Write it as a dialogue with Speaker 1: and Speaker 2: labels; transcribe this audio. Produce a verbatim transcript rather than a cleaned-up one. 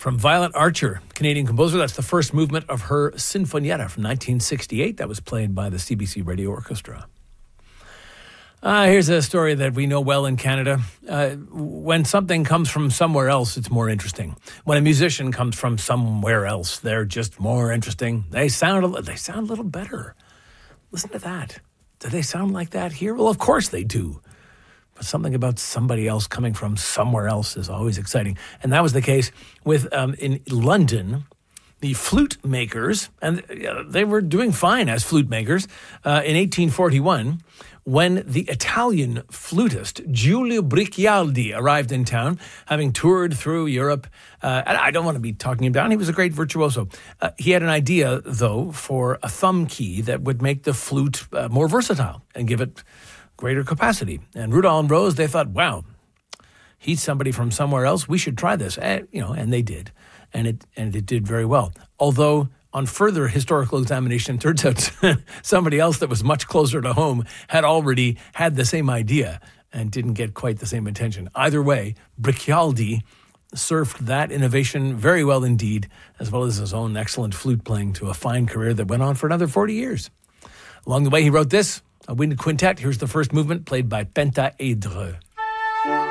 Speaker 1: From Violet Archer, Canadian composer. That's the first movement of her Sinfonietta from nineteen sixty-eight. That was played by the C B C Radio Orchestra. Uh, here's a story that we know well in Canada. Uh, when something comes from somewhere else, it's more interesting. When a musician comes from somewhere else, they're just more interesting. They sound a, they sound a little better. Listen to that. Do they sound like that here? Well, of course they do. But something about somebody else coming from somewhere else is always exciting. And that was the case with, um, in London, the flute makers, and uh, they were doing fine as flute makers, uh, in eighteen forty-one, when the Italian flutist Giulio Briccialdi arrived in town, having toured through Europe. Uh, and I don't want to be talking him down. He was a great virtuoso. Uh, he had an idea, though, for a thumb key that would make the flute uh, more versatile and give it greater capacity. And Rudolph and Rose, they thought, wow, he's somebody from somewhere else. We should try this. And, you know, and they did. And it and it did very well. Although on further historical examination, it turns out somebody else that was much closer to home had already had the same idea and didn't get quite the same attention. Either way, Briccialdi served that innovation very well indeed, as well as his own excellent flute playing, to a fine career that went on for another forty years. Along the way, he wrote this, a wind quintet. Here's the first movement, played by Pentaedre.